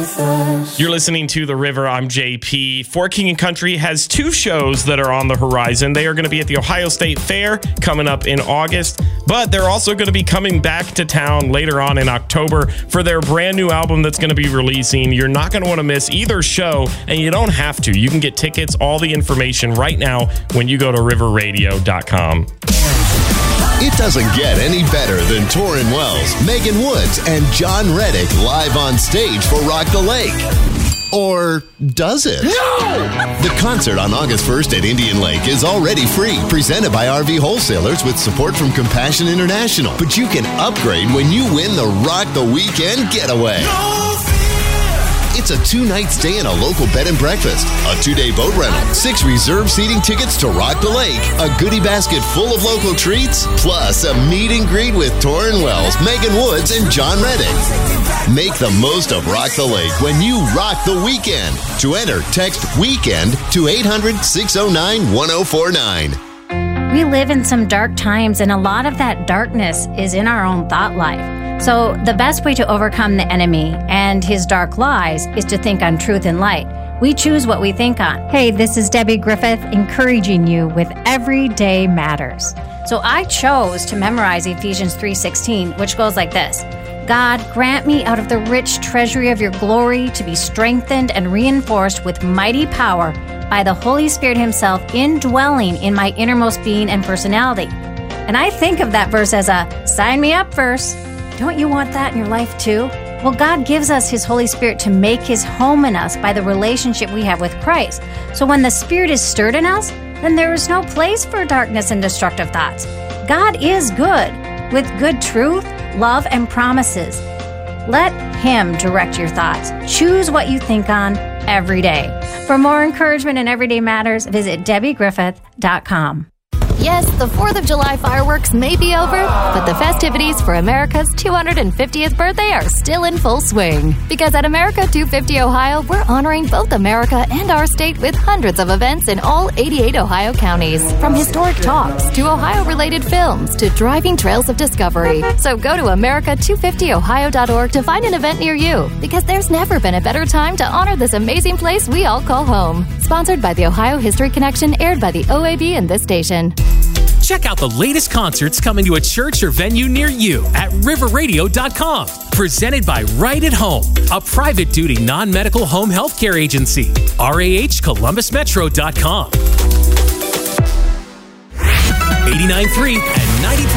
with us. You're listening to The River. I'm JP. Fort King & Country has two shows that are on the horizon. They are going to be at the Ohio State Fair coming up in August, but they're also going to be coming back to town later on in October for their brand new album that's going to be releasing. You're not going to want to miss either show, and you don't have to. You can get tickets, all the information right now when you go to riverradio.com. It doesn't get any better than Torrin Wells, Megan Woods, and John Reddick live on stage for Rock the Lake. Or does it? No! The concert on August 1st at Indian Lake is already free, presented by RV Wholesalers with support from Compassion International. But you can upgrade when you win the Rock the Weekend Getaway. It's a 2-night stay in a local bed and breakfast, a 2-day boat rental, 6 reserved seating tickets to Rock the Lake, a goodie basket full of local treats, plus a meet and greet with Torrin Wells, Megan Woods, and John Reddick. Make the most of Rock the Lake when you rock the weekend. To enter, text WEEKEND to 800-609-1049. We live in some dark times, and a lot of that darkness is in our own thought life. So the best way to overcome the enemy and his dark lies is to think on truth and light. We choose what we think on. Hey, this is Debbie Griffith encouraging you with Everyday Matters. So I chose to memorize Ephesians 3:16, which goes like this. God, grant me out of the rich treasury of your glory to be strengthened and reinforced with mighty power by the Holy Spirit himself indwelling in my innermost being and personality. And I think of that verse as a sign me up verse. Don't you want that in your life too? Well, God gives us his Holy Spirit to make his home in us by the relationship we have with Christ. So when the Spirit is stirred in us, then there is no place for darkness and destructive thoughts. God is good, with good truth, love, and promises. Let him direct your thoughts. Choose what you think on every day. For more encouragement in Everyday Matters, visit DebbieGriffith.com. Yes, the 4th of July fireworks may be over, but the festivities for America's 250th birthday are still in full swing. Because at America 250 Ohio, we're honoring both America and our state with hundreds of events in all 88 Ohio counties. From historic talks to Ohio-related films to driving trails of discovery. So go to America250Ohio.org to find an event near you. Because there's never been a better time to honor this amazing place we all call home. Sponsored by the Ohio History Connection, aired by the OAB and this station. Check out the latest concerts coming to a church or venue near you at riverradio.com. Presented by Right at Home, a private duty non-medical home health care agency. RAHColumbusmetro.com. 89.3 and 90.3